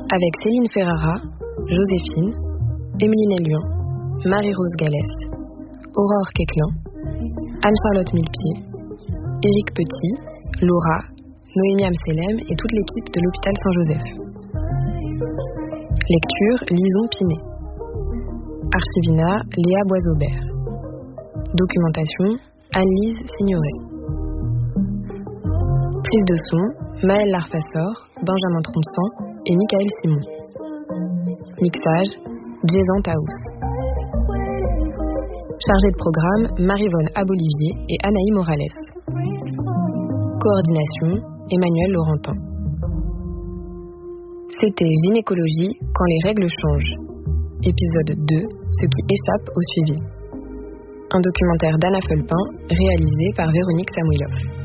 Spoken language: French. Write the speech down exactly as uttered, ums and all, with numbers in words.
avec Céline Ferrara, Joséphine, Emeline Ellion, Marie-Rose Gallès, Aurore Quéclin, Anne-Charlotte Millepied, Éric Petit, Laura, Noémie Amselem et toute l'équipe de l'hôpital Saint-Joseph. Lecture, Lison Pinet. Archivina, Léa Boisaubert. Documentation, Anne-Lise Signoret. Prise de son, Maëlle Larfassor, Benjamin Trompsan et Michael Simon. Mixage, Jason Taous. Chargée de programme, Maryvonne Abolivier et Anaï Morales. Coordination, Emmanuel Laurentin. C'était Gynécologie quand les règles changent. Épisode deux, ce qui échappe au suivi. Un documentaire d'Anna Fulpin, réalisé par Véronique Samoilov.